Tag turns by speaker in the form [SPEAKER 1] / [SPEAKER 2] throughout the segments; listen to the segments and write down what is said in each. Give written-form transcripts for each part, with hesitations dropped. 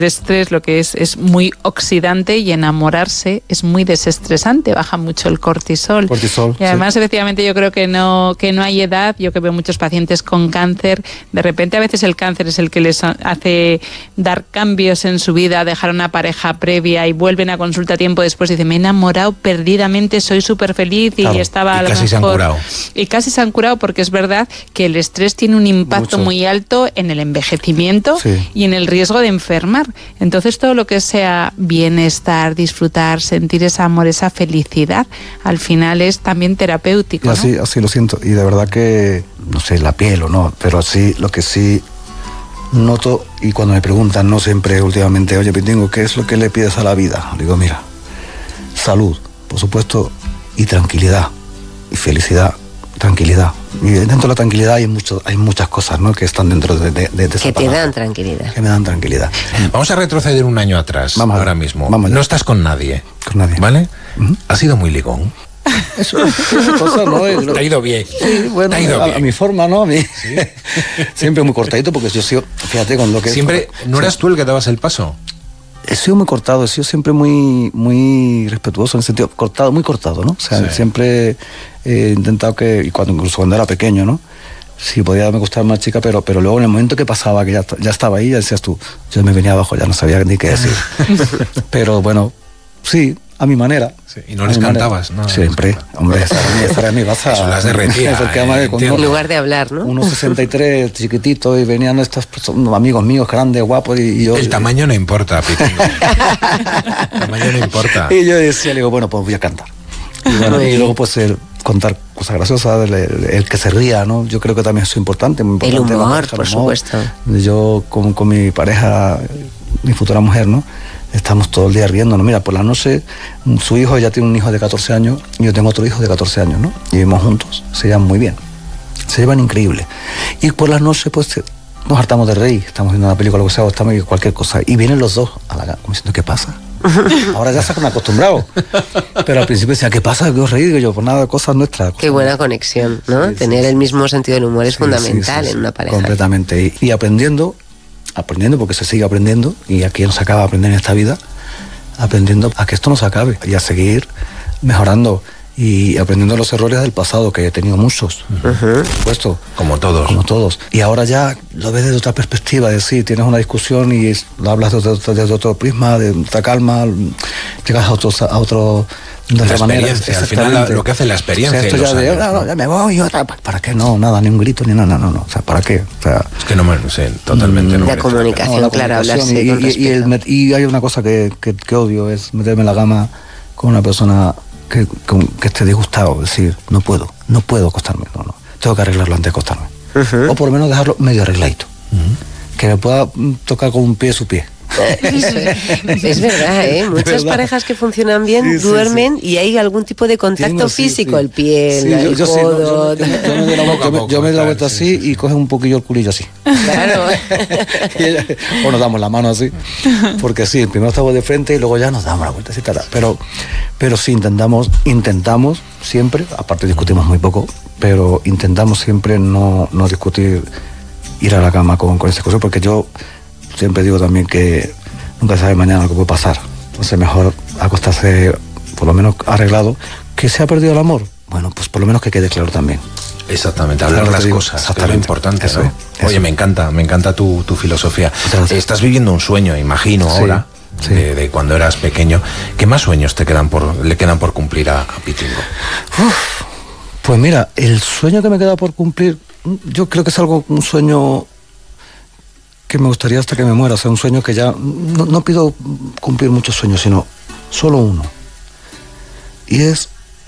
[SPEAKER 1] El estrés lo que es muy oxidante y enamorarse es muy desestresante, baja mucho el cortisol. Y además, efectivamente, yo creo que no hay edad. Yo que veo muchos pacientes con cáncer, de repente a veces el cáncer es el que les hace dar cambios en su vida, dejar una pareja previa y vuelven a consulta tiempo después y dicen, me he enamorado perdidamente, soy súper feliz y estaba a lo mejor...
[SPEAKER 2] se han curado.
[SPEAKER 1] Y casi se han curado porque es verdad que el estrés tiene un impacto muy alto en el envejecimiento y en el riesgo de enfermar. Entonces todo lo que sea bienestar, disfrutar, sentir ese amor, esa felicidad, al final es también terapéutico, ¿no?
[SPEAKER 3] Así lo siento, y de verdad que, no sé, la piel o no, pero así, lo que sí noto, y cuando me preguntan, no siempre últimamente, oye, Pitingo, ¿qué es lo que le pides a la vida? Digo, mira, salud, por supuesto, y tranquilidad, y felicidad, tranquilidad. Y dentro de la tranquilidad hay muchas cosas, ¿no?, que están dentro de esa
[SPEAKER 4] que te
[SPEAKER 3] palabra.
[SPEAKER 4] dan tranquilidad.
[SPEAKER 3] Que me dan tranquilidad.
[SPEAKER 2] Vamos a retroceder un año atrás, ahora mismo. No estás con nadie.
[SPEAKER 3] Con nadie.
[SPEAKER 2] ¿Vale? ¿Has sido muy ligón?
[SPEAKER 3] Eso es cosa, ¿no?
[SPEAKER 2] Te ha ido bien.
[SPEAKER 3] Sí, bueno, a mi forma, ¿no? ¿Sí? Siempre muy cortadito, porque yo sigo, fíjate con lo que...
[SPEAKER 2] Siempre, ¿no eras tú el que dabas el paso?
[SPEAKER 3] He sido muy cortado, he sido siempre muy respetuoso, en el sentido, muy cortado, ¿no? O sea, siempre he intentado que, incluso cuando era pequeño, ¿no? Sí, podía me gustar más chica, pero luego en el momento que pasaba, que ya estaba ahí, ya decías tú, yo me venía abajo, ya no sabía ni qué decir. Pero bueno, sí, a mi manera.
[SPEAKER 2] Sí, y no les cantabas, ¿no?
[SPEAKER 3] Siempre, hombre, esa era mi baza.
[SPEAKER 2] Eso las derretía.
[SPEAKER 4] En lugar de hablar, ¿no?
[SPEAKER 3] 1,63, chiquitito, y venían estos amigos míos grandes, guapos, y yo...
[SPEAKER 2] El tamaño no importa, Pitingo. El tamaño no importa.
[SPEAKER 3] Y yo decía, le digo, bueno, pues voy a cantar. Y, bueno, y luego pues contar cosas graciosas, el que se ría, ¿no? Yo creo que también es importante. Muy importante,
[SPEAKER 4] el humor, por supuesto.
[SPEAKER 3] Yo con mi pareja, mi futura mujer, ¿no? Estamos todo el día riéndonos. Mira, por la noche, su hijo ya tiene un hijo de 14 años y yo tengo otro hijo de 14 años, ¿no? Y vivimos juntos, se llevan muy bien, se llevan increíble. Y por las noches, pues, nos hartamos de reír, estamos viendo una película, lo que sea, o estamos viendo cualquier cosa, y vienen los dos a la cama, como diciendo, ¿qué pasa? Ahora ya se han acostumbrado, pero al principio decían, ¿qué pasa? ¿Qué os reís? Digo yo, pues nada, cosas nuestras.
[SPEAKER 4] Qué buena conexión, ¿no? Sí, tener el mismo sentido del humor es fundamental en una pareja.
[SPEAKER 3] Completamente, y aprendiendo, porque se sigue aprendiendo, y aquí no se acaba de aprender en esta vida, aprendiendo a que esto no se acabe, y a seguir mejorando y aprendiendo los errores del pasado, que he tenido muchos, por supuesto.
[SPEAKER 2] Como todos.
[SPEAKER 3] Y ahora ya lo ves desde otra perspectiva, es decir, tienes una discusión y lo hablas desde otro prisma, de otra calma, llegas a otro de otra manera.
[SPEAKER 2] Al final lo que hace la experiencia.
[SPEAKER 3] O sea, esto ya me voy, ¿para qué? No, nada, ni un grito, ni nada, no. O sea, ¿para qué? O sea,
[SPEAKER 2] es que no me sé, totalmente.
[SPEAKER 4] La comunicación, claro, hablarse con respeto.
[SPEAKER 3] Y hay una cosa que odio, es meterme en la cama con una persona que esté disgustado, es decir, no puedo acostarme, no. Tengo que arreglarlo antes de acostarme. O por lo menos dejarlo medio arregladito. Que me pueda tocar con un pie su pie.
[SPEAKER 4] Es verdad, ¿eh? Muchas parejas que funcionan bien duermen y hay algún tipo de contacto físico, el pie, el codo.
[SPEAKER 3] Yo me doy la vuelta así y coge un poquillo el culillo así.
[SPEAKER 4] Claro.
[SPEAKER 3] O nos damos la mano así, porque sí, primero estamos de frente y luego ya nos damos la vuelta así, pero sí intentamos siempre, aparte discutimos muy poco, pero intentamos siempre no discutir, ir a la cama con esa cosa, porque yo siempre digo también que nunca se sabe mañana lo que puede pasar. Entonces mejor acostarse por lo menos arreglado. ¿Que se ha perdido el amor? Bueno, pues por lo menos que quede claro también.
[SPEAKER 2] Exactamente, hablar las cosas, que es lo importante, ¿no? Oye, me encanta tu filosofía. Estás viviendo un sueño, imagino, ahora, de cuando eras pequeño. ¿Qué más sueños le quedan por cumplir a Pitingo?
[SPEAKER 3] Pues mira, el sueño que me queda por cumplir, yo creo que es un sueño que me gustaría hasta que me muera, o sea, un sueño que ya, no pido cumplir muchos sueños, sino solo uno. Y es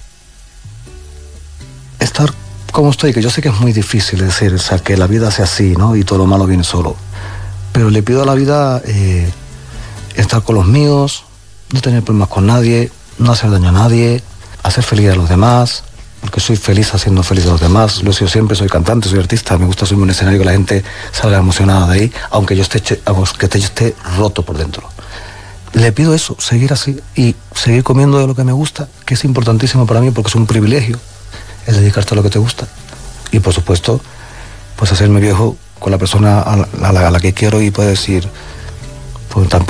[SPEAKER 3] estar como estoy, que yo sé que es muy difícil decir, o sea, que la vida sea así, ¿no? Y todo lo malo viene solo. Pero le pido a la vida estar con los míos, no tener problemas con nadie, no hacer daño a nadie, hacer feliz a los demás, porque soy feliz haciendo feliz a los demás. Lo he sido siempre, soy cantante, soy artista, me gusta subirme a un escenario que la gente salga emocionada de ahí, aunque yo esté roto por dentro. Le pido eso, seguir así y seguir comiendo de lo que me gusta, que es importantísimo para mí porque es un privilegio el dedicarte a lo que te gusta. Y por supuesto, pues hacerme viejo con la persona a la que quiero y poder decir, pues tampoco